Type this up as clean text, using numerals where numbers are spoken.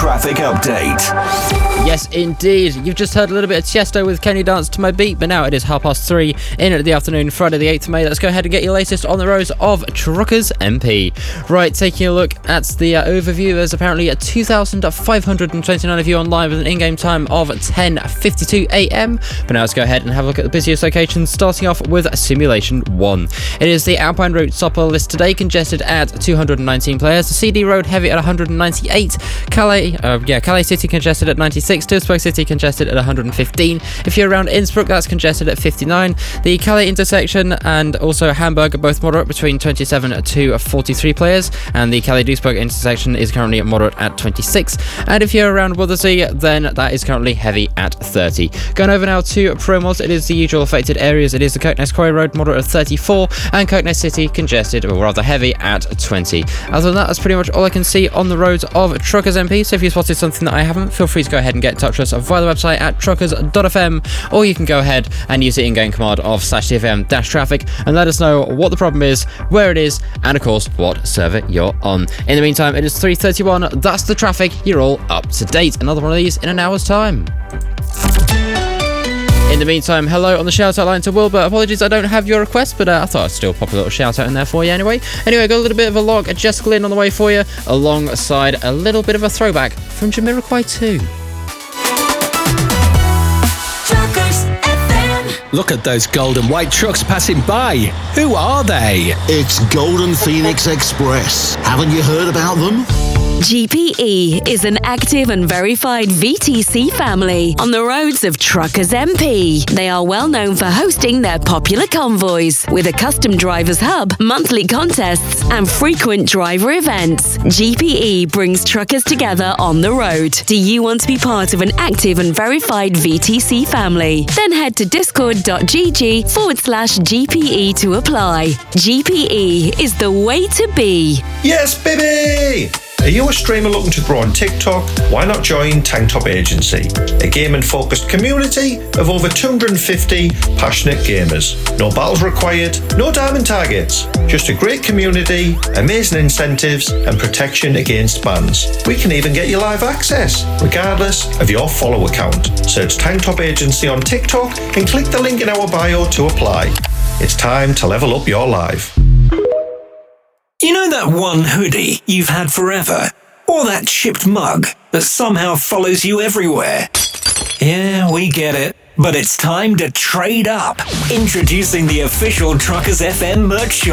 traffic update. Yes, indeed. You've just heard a little bit of Tiesto with Can You Dance to My Beat, but now it is 3:30 in the afternoon, Friday the 8th of May. Let's go ahead and get your latest on the roads of Truckers MP. Right, taking a look at the overview, there's apparently 2,529 of you online with an in-game time of 10:52 a.m. But now let's go ahead and have a look at the busiest locations, starting off with Simulation 1. It is the Alpine Route top of the list today, congested at 219 players. The CD Road heavy at 198. Calais City congested at 96. Duisburg City congested at 115. If you're around Innsbruck, that's congested at 59. The Calais intersection and also Hamburg are both moderate between 27 to 43 players, and the Calais-Duisburg intersection is currently moderate at 26. And if you're around Wotherby, then that is currently heavy at 30. Going over now to Promos, it is the usual affected areas. It is the Kirkness Quarry Road moderate at 34, and Kirkness City congested, or rather heavy, at 20. Other than that, that's pretty much all I can see on the roads of Truckers MP. So if you spotted something that I haven't, feel free to go ahead and get in touch with us via the website at truckers.fm, or you can go ahead and use the in-game command of /tfm-traffic and let us know what the problem is, where it is, and of course what server you're on. In the meantime, it is 3:31. That's the traffic. You're all up to date. Another one of these in an hour's time. In the meantime, hello on the shout-out line to Wilbur. Apologies I don't have your request, but I thought I'd still pop a little shout-out in there for you anyway. Anyway, got a little bit of a log at Jessica Lynn on the way for you, alongside a little bit of a throwback from Jamiroquai 2. Look at those golden white trucks passing by. Who are they? It's Golden Phoenix Express. Haven't you heard about them? GPE is an active and verified VTC family on the roads of Truckers MP. They are well known for hosting their popular convoys with a custom drivers hub, monthly contests, and frequent driver events. GPE brings truckers together on the road. Do you want to be part of an active and verified VTC family? Then head to discord.gg/GPE to apply. GPE is the way to be. Yes, baby! Are you a streamer looking to grow on TikTok? Why not join Tanktop Agency, a gaming-focused community of over 250 passionate gamers. No battles required, no diamond targets, just a great community, amazing incentives, and protection against bans. We can even get you live access, regardless of your follow account. Search Tanktop Agency on TikTok and click the link in our bio to apply. It's time to level up your life. You know that one hoodie you've had forever? Or that chipped mug that somehow follows you everywhere? Yeah, we get it. But it's time to trade up. Introducing the official Truckers FM merch shop.